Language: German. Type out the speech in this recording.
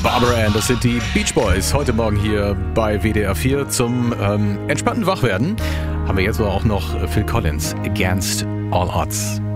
Barbara Ann, das sind die Beach Boys. Heute Morgen hier bei WDR 4 zum entspannten Wachwerden. Haben wir jetzt aber auch noch Phil Collins, Against All Odds.